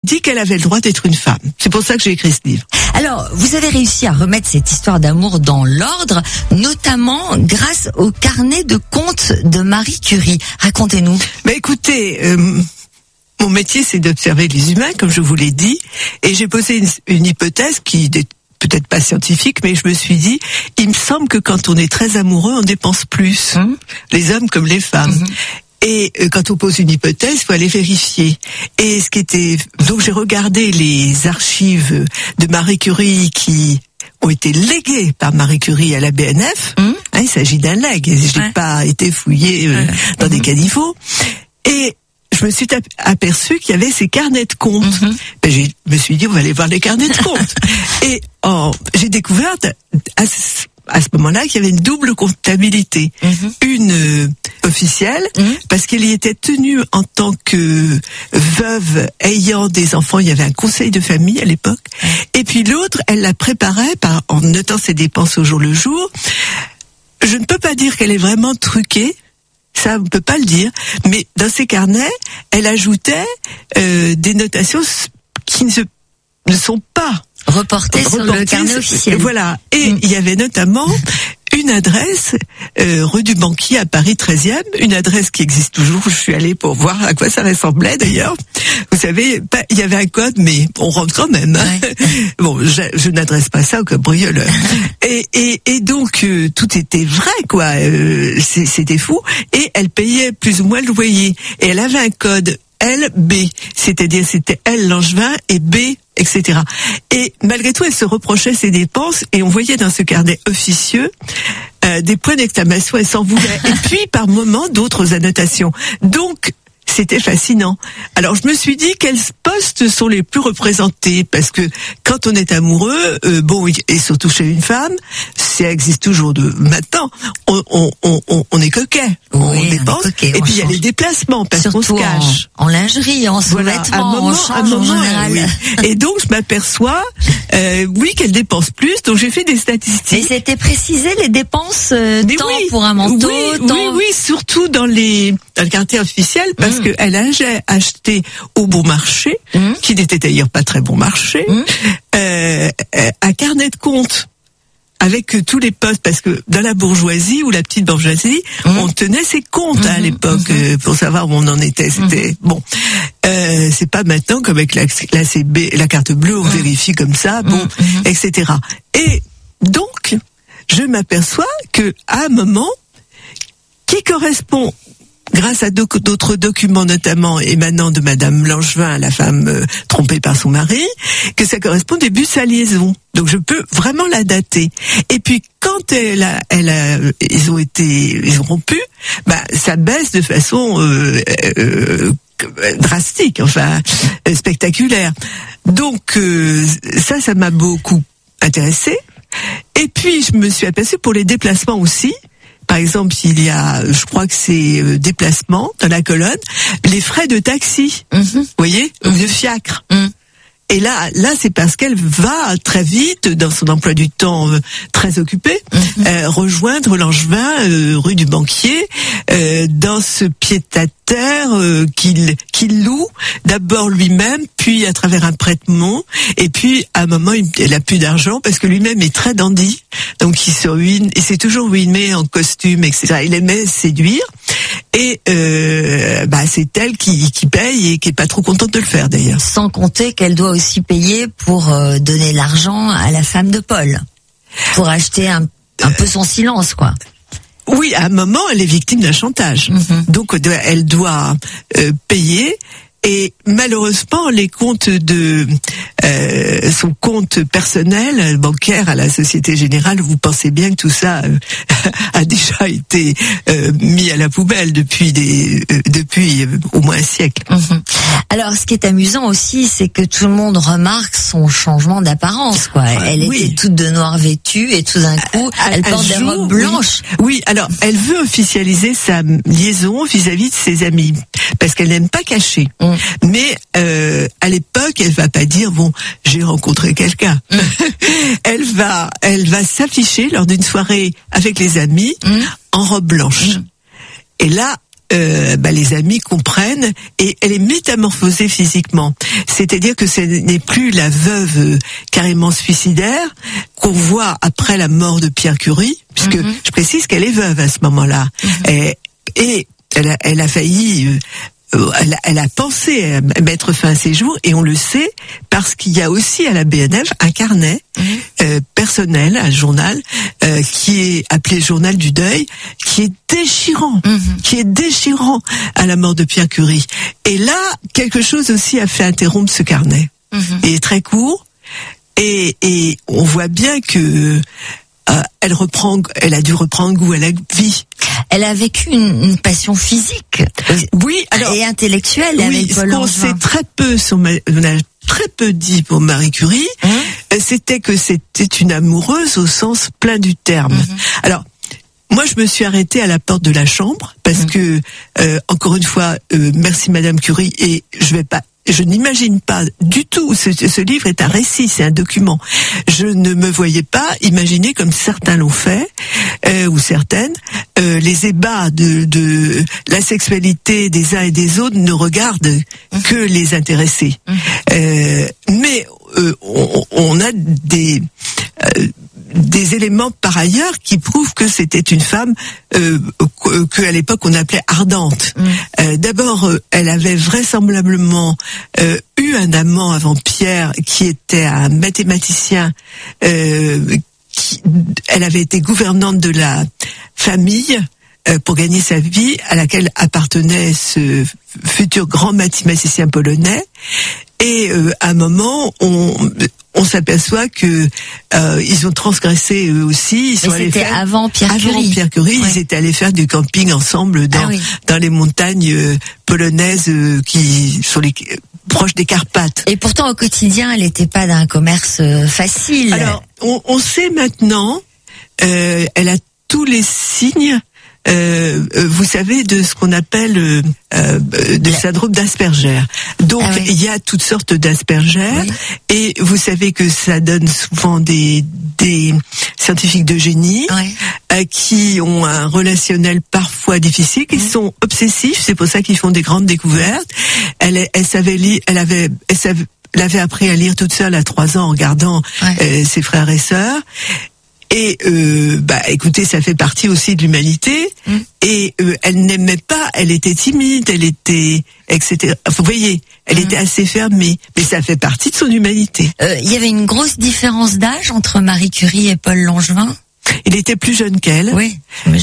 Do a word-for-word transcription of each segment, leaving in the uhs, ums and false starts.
dit qu'elle avait le droit d'être une femme. C'est pour ça que j'ai écrit ce livre. Alors, vous avez réussi à remettre cette histoire d'amour dans l'ordre, notamment grâce au carnet de comptes de Marie Curie. Racontez-nous. Bah écoutez, euh, mon métier c'est d'observer les humains, comme je vous l'ai dit, et j'ai posé une, une hypothèse qui n'est peut-être pas scientifique, mais je me suis dit, il me semble que quand on est très amoureux, on dépense plus, mmh. les hommes comme les femmes. Mmh. Et euh, quand on pose une hypothèse, il faut aller vérifier. Et ce qui était, donc j'ai regardé les archives de Marie Curie qui ont été léguées par Marie Curie à la B N F. Mmh. Hein, il s'agit d'un legs. Je n'ai ouais. pas été fouillé euh, ouais. dans mmh. des caniveaux. Et je me suis aperçu qu'il y avait ces carnets de comptes. Mmh. Ben, je me suis dit, on va aller voir les carnets de comptes. Et oh, j'ai découvert à ce, à ce moment-là qu'il y avait une double comptabilité. Mmh. Une euh, officielle, mmh. parce qu'elle y était tenue en tant que veuve ayant des enfants. Il y avait un conseil de famille à l'époque. Mmh. Et puis l'autre, elle la préparait par, en notant ses dépenses au jour le jour. Je ne peux pas dire qu'elle est vraiment truquée. Ça, on ne peut pas le dire. Mais dans ces carnets, elle ajoutait euh, des notations qui ne, se, ne sont pas reportées sur le carnet officiel. Voilà. Et mmh. il y avait notamment une adresse, euh, rue du Banquier à Paris treizième, une adresse qui existe toujours. Je suis allée pour voir à quoi ça ressemblait d'ailleurs. Vous savez, pas, il y avait un code, mais on rentre quand même. Hein. Ouais. Bon, je, je n'adresse pas ça au cambrioleur. Et, et, et donc euh, tout était vrai, quoi. Euh, c'était fou. Et elle payait plus ou moins le loyer. Et elle avait un code L B, c'est-à-dire c'était L Langevin et B, et cetera. Et malgré tout, elle se reprochait ses dépenses et on voyait dans ce carnet officieux euh, des points d'exclamation, elle s'en voulait. Et puis, par moments, d'autres annotations. Donc, c'était fascinant. Alors, je me suis dit, quels postes sont les plus représentés? Parce que quand on est amoureux, euh, bon, et surtout chez une femme, ça existe toujours de maintenant, on, on, on, on est coquet, on oui, dépense, coquet, et on puis il y a les déplacements, parce qu'on se cache. En, en lingerie, en sous-vêtements, voilà, moment, on change moment, en général. Oui. Et donc, je m'aperçois, euh, oui, qu'elle dépense plus, donc j'ai fait des statistiques. Et c'était précisé les dépenses, euh, tant oui, pour un manteau, oui, tant... Oui, oui, surtout dans les, dans le quartier officiel, parce mmh. qu'elle a acheté au bon marché, mmh. qui n'était d'ailleurs pas très bon marché, mmh. euh, un carnet de compte avec tous les postes, parce que dans la bourgeoisie ou la petite bourgeoisie, mmh. on tenait ses comptes mmh. hein, à l'époque mmh. euh, pour savoir où on en était. C'était mmh. bon. Euh, c'est pas maintenant comme avec la, la C B, la carte bleue, on mmh. vérifie comme ça, bon, mmh. et cetera. Et donc, je m'aperçois que à un moment qui correspond, grâce à d'autres documents, notamment émanant de Madame Langevin, la femme euh, trompée par son mari, que ça correspond au début de sa liaison. Donc je peux vraiment la dater. Et puis quand elle a, elle a, ils ont été, ils ont rompu, bah ça baisse de façon euh, euh, drastique, enfin euh, spectaculaire. Donc euh, ça, ça m'a beaucoup intéressée. Et puis je me suis aperçue pour les déplacements aussi. Par exemple, il y a, je crois que c'est euh, déplacement dans la colonne, les frais de taxi, mmh. vous voyez, mmh. ou de fiacre. Mmh. Et là, là, c'est parce qu'elle va très vite, dans son emploi du temps euh, très occupé, mmh. euh, rejoindre Langevin, euh, rue du Banquier, euh, dans ce pied-à-terre euh, qu'il qu'il loue, d'abord lui-même, puis à travers un prête-nom, et puis à un moment, il a plus d'argent parce que lui-même est très dandy, donc il se ruine, et c'est toujours ruiné en costume, et cetera. Il aimait séduire, et euh, bah c'est elle qui, qui paye et qui est pas trop contente de le faire d'ailleurs. Sans compter qu'elle doit aussi payer pour euh, donner l'argent à la femme de Paul, pour acheter un, un peu son silence, quoi. Oui, à un moment, elle est victime d'un chantage. Mm-hmm. Donc, elle doit euh, payer. Et malheureusement, les comptes de euh, son compte personnel bancaire à la Société Générale, vous pensez bien que tout ça euh, a déjà été euh, mis à la poubelle depuis des euh, depuis euh, au moins un siècle. Mmh. Alors, ce qui est amusant aussi, c'est que tout le monde remarque son changement d'apparence, quoi. Elle oui. était toute de noir vêtue et tout d'un coup, elle, elle porte joue, des robes blanches. Oui. oui, alors elle veut officialiser sa liaison vis-à-vis de ses amis parce qu'elle n'aime pas cacher. Mmh. Mais euh, à l'époque, elle va pas dire bon, j'ai rencontré quelqu'un. Mmh. elle va, elle va s'afficher lors d'une soirée avec les amis mmh. en robe blanche. Mmh. Et là, euh, bah, les amis comprennent, et elle est métamorphosée physiquement. C'est-à-dire que ce n'est plus la veuve euh, carrément suicidaire qu'on voit après la mort de Pierre Curie, puisque mm-hmm. je précise qu'elle est veuve à ce moment-là. Mm-hmm. Et, et elle a, elle a failli... Euh, Elle a, elle a pensé mettre fin à ses jours, et on le sait parce qu'il y a aussi à la B N F un carnet mmh. euh, personnel, un journal euh, qui est appelé Journal du deuil, qui est déchirant, mmh. qui est déchirant à la mort de Pierre Curie. Et là, quelque chose aussi a fait interrompre ce carnet. Mmh. Il est très court, et, et on voit bien que euh, elle reprend, elle a dû reprendre goût à la vie. Elle a vécu une, une passion physique, oui, alors, et intellectuelle. Oui, avec Paul ce qu'on Langevin. sait très peu, sur, on a très peu dit pour Marie Curie, mmh. c'était que c'était une amoureuse au sens plein du terme. Mmh. Alors, moi, je me suis arrêtée à la porte de la chambre parce mmh. que, euh, encore une fois, euh, merci Madame Curie, et je vais pas. Je n'imagine pas du tout, ce, ce livre est un récit, c'est un document. Je ne me voyais pas imaginer, comme certains l'ont fait, euh, ou certaines, euh, les ébats de, de la sexualité des uns et des autres ne regardent que les intéressés. Euh, mais euh, on, on a des... Euh, des éléments par ailleurs qui prouvent que c'était une femme euh, qu'à l'époque on appelait ardente. Mmh. Euh, d'abord, euh, elle avait vraisemblablement euh, eu un amant avant Pierre qui était un mathématicien. Euh, qui, elle avait été gouvernante de la famille euh, pour gagner sa vie, à laquelle appartenait ce futur grand mathématicien polonais. Et euh, à un moment, on on s'aperçoit que euh, ils ont transgressé eux aussi. Ils sont Mais allés c'était faire, avant Pierre Curie. Avant Pierre Curie, ouais. Ils étaient allés faire du camping ensemble dans ah oui. dans les montagnes euh, polonaises euh, qui sont les euh, proches des Carpates. Et pourtant au quotidien, elle n'était pas d'un commerce euh, facile. Alors, on, on sait maintenant, euh, elle a tous les signes. Euh, vous savez, de ce qu'on appelle euh, euh, de syndrome d'Asperger. Donc ah oui. il y a toutes sortes d'Asperger, oui. Et vous savez que ça donne souvent des des scientifiques de génie oui. euh, qui ont un relationnel parfois difficile, qui oui. sont obsessifs. C'est pour ça qu'ils font des grandes découvertes. Elle elle savait lire, elle avait elle savait, elle avait appris à lire toute seule à trois ans en regardant oui. euh, ses frères et sœurs. Et euh, bah écoutez, ça fait partie aussi de l'humanité. Mmh. Et euh, elle n'aimait pas, elle était timide, elle était, et cetera. Vous voyez, elle mmh. était assez fermée, mais ça fait partie de son humanité. Euh, il y avait une grosse différence d'âge entre Marie Curie et Paul Langevin. Il était plus jeune qu'elle. Oui.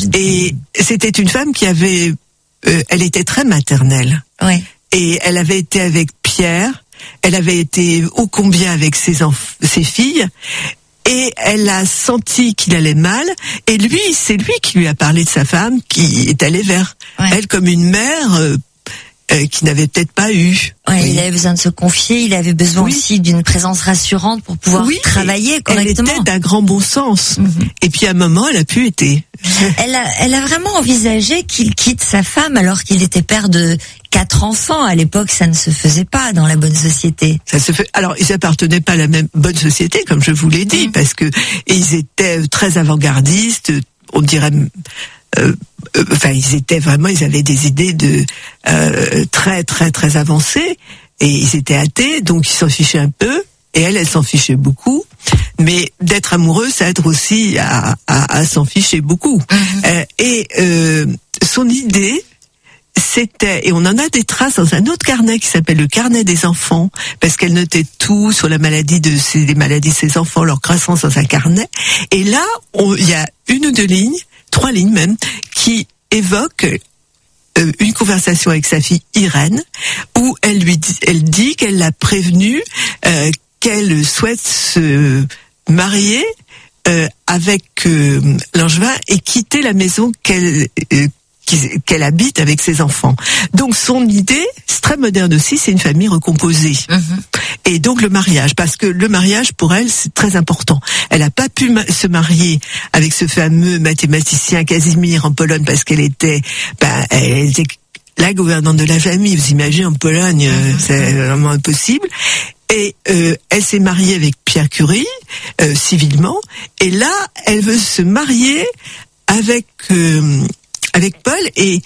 Et c'était une femme qui avait, euh, elle était très maternelle. Oui. Et elle avait été avec Pierre. Elle avait été ô combien avec ses enf- ses filles. Et elle a senti qu'il allait mal, et lui, c'est lui qui lui a parlé de sa femme, qui est allée vers ouais. elle comme une mère euh, euh, qui n'avait peut-être pas eu. Ouais, oui. Il avait besoin de se confier, il avait besoin oui. aussi d'une présence rassurante pour pouvoir oui, travailler correctement. Elle était d'un grand bon sens. Mm-hmm. Et puis à un moment, elle a pu être. Elle a, elle a vraiment envisagé qu'il quitte sa femme alors qu'il était père de quatre enfants. À l'époque, ça ne se faisait pas dans la bonne société. Ça se fait. Alors, ils appartenaient pas à la même bonne société, comme je vous l'ai dit, mmh. parce que ils étaient très avant-gardistes. On dirait, euh, euh, enfin, ils étaient vraiment, ils avaient des idées de euh, très, très, très avancées, et ils étaient athées, donc ils s'en fichaient un peu. Et elle, elle s'en fichait beaucoup. Mais d'être amoureuse, ça aide aussi à, à, à s'en ficher beaucoup. Mmh. Euh, et euh, son idée, c'était, et on en a des traces dans un autre carnet qui s'appelle le carnet des enfants, parce qu'elle notait tout sur la maladie de ses, les maladies de ses enfants, leur croissance dans un carnet. Et là, il y a une ou deux lignes, trois lignes même, qui évoquent euh, une conversation avec sa fille Irène, où elle lui dit, elle dit qu'elle l'a prévenue euh, qu'elle souhaite se marier euh, avec euh, Langevin et quitter la maison qu'elle euh, qu'elle habite avec ses enfants. Donc son idée, c'est très moderne aussi, c'est une famille recomposée. Mmh. Et donc le mariage, parce que le mariage pour elle, c'est très important. Elle n'a pas pu ma- se marier avec ce fameux mathématicien Casimir en Pologne parce qu'elle était, bah, elle était la gouvernante de la famille. Vous imaginez, en Pologne, mmh. c'est vraiment impossible. Et euh, elle s'est mariée avec Pierre Curie, euh, civilement. Et là, elle veut se marier avec... Euh, avec Paul, et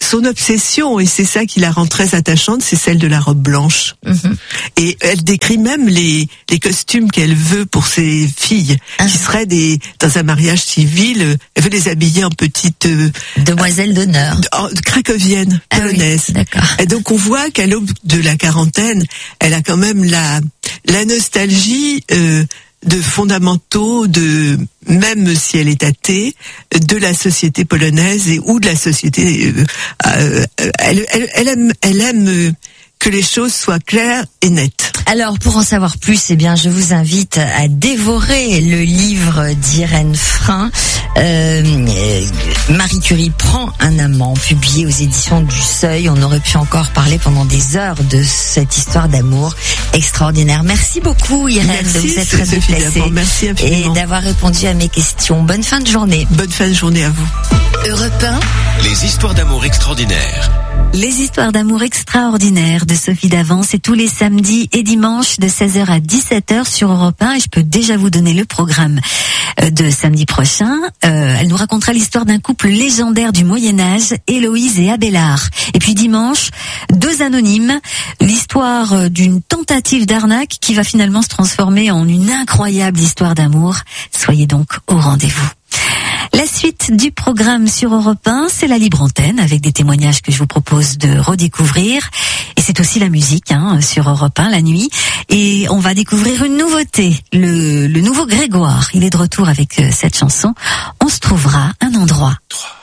son obsession, et c'est ça qui la rend très attachante, c'est celle de la robe blanche. Mm-hmm. Et elle décrit même les, les costumes qu'elle veut pour ses filles, ah. qui seraient des, dans un mariage civil, elle veut les habiller en petites... Euh, demoiselles d'honneur. Euh, cracoviennes, polonaises. Ah oui, d'accord. Et donc on voit qu'à l'aube de la quarantaine, elle a quand même la, la nostalgie... Euh, de fondamentaux, de même si elle est athée, de la société polonaise et ou de la société. Euh, euh, elle, elle, elle aime, elle aime que les choses soient claires et nettes. Alors, pour en savoir plus, eh bien, je vous invite à dévorer le livre d'Irène Frein. Euh, Marie Curie prend un amant, publié aux éditions du Seuil. On aurait pu encore parler pendant des heures de cette histoire d'amour extraordinaire. Merci beaucoup, Irène, Merci, de vous être déplacée. Merci infiniment. Et d'avoir répondu à mes questions. Bonne fin de journée. Bonne fin de journée à vous. Europe un. Les histoires d'amour extraordinaires. Les histoires d'amour extraordinaires de Sophie Davant, c'est tous les samedis et dimanches de seize heures à dix-sept heures sur Europe un, et je peux déjà vous donner le programme de samedi prochain. Euh, elle nous racontera l'histoire d'un couple légendaire du Moyen-Âge, Héloïse et Abélard. Et puis dimanche, deux anonymes, l'histoire d'une tentative d'arnaque qui va finalement se transformer en une incroyable histoire d'amour. Soyez donc au rendez-vous. La suite du programme sur Europe un, c'est la libre antenne avec des témoignages que je vous propose de redécouvrir. Et c'est aussi la musique hein, sur Europe un la nuit. Et on va découvrir une nouveauté, le, le nouveau Grégoire. Il est de retour avec cette chanson. On se trouvera un endroit. trois